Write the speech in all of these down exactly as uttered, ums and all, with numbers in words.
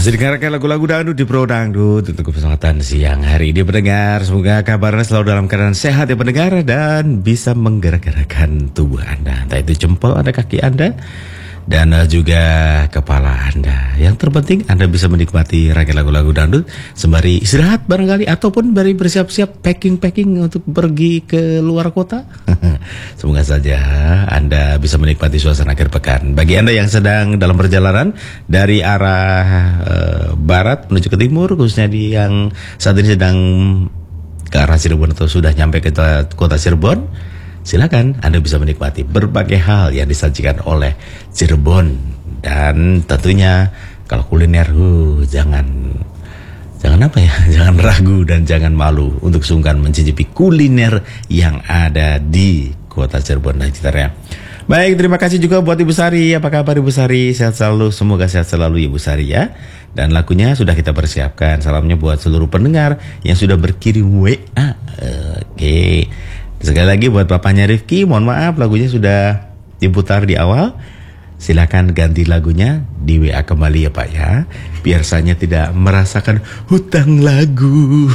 Masih dengarkan lagu-lagu dangdut di Pro Dangdut untuk kesempatan siang hari ini pendengar. Semoga kabarnya selalu dalam keadaan sehat ya pendengar, dan bisa menggerak-gerakkan tubuh Anda, entah itu jempol Anda, kaki Anda, dan juga kepala Anda. Yang terpenting Anda bisa menikmati rangkaian lagu-lagu dangdut sembari istirahat barangkali, ataupun sembari bersiap-siap packing-packing untuk pergi ke luar kota. Semoga saja Anda bisa menikmati suasana akhir pekan. Bagi Anda yang sedang dalam perjalanan dari arah uh, barat menuju ke timur, khususnya di yang saat ini sedang ke arah Cirebon atau sudah nyampe ke kota Cirebon, silakan Anda bisa menikmati berbagai hal yang disajikan oleh Cirebon. Dan tentunya kalau kuliner, uh, jangan jangan apa ya, jangan ragu dan jangan malu untuk sungkan mencicipi kuliner yang ada di kota Cirebon dan sekitarnya. Baik, terima kasih juga buat Ibu Sari. Apa kabar Ibu Sari? Sehat selalu, semoga sehat selalu Ibu Sari ya. Dan lagunya sudah kita persiapkan. Salamnya buat seluruh pendengar yang sudah berkirim W A. Oke. Sekali lagi buat papanya Rifki, mohon maaf lagunya sudah diputar di awal. Silakan ganti lagunya di W A kembali ya Pak ya, biar saya tidak merasakan hutang lagu.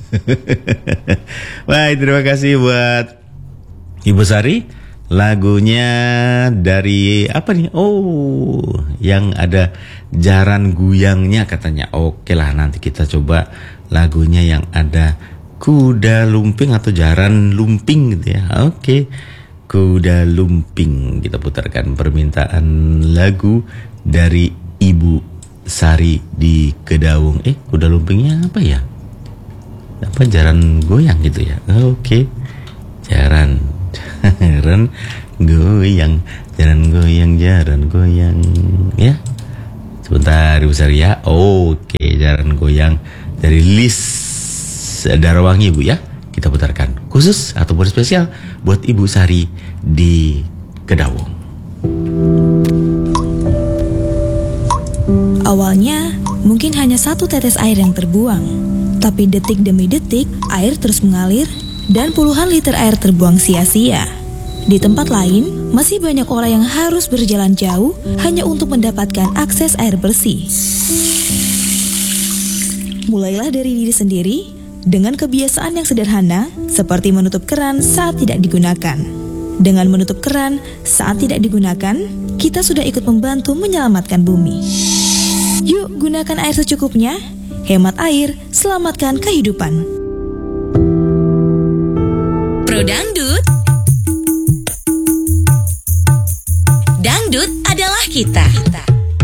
Baik, terima kasih buat Ibu Sari. Lagunya dari apa nih? Oh, yang ada jaran guyangnya katanya. Oke lah, nanti kita coba lagunya yang ada kuda lumping atau jaran lumping gitu ya. Oke, kuda lumping. Kita putarkan permintaan lagu dari Ibu Sari di Kedaung. Eh, kuda lumpingnya apa ya? Apa, jaran goyang gitu ya? Oke, jaran jaran goyang, jaran goyang, jaran goyang ya. Sebentar Ibu Sari ya. Oke, jaran goyang dari list Darawangi Bu ya, kita putarkan khusus ataupun spesial buat Ibu Sari di Kedaung. Awalnya mungkin hanya satu tetes air yang terbuang, tapi detik demi detik air terus mengalir dan puluhan liter air terbuang sia-sia. Di tempat lain masih banyak orang yang harus berjalan jauh hanya untuk mendapatkan akses air bersih. Mulailah dari diri sendiri dengan kebiasaan yang sederhana seperti menutup keran saat tidak digunakan. Dengan menutup keran saat tidak digunakan, kita sudah ikut membantu menyelamatkan bumi. Yuk gunakan air secukupnya, hemat air, selamatkan kehidupan. Pro Dangdut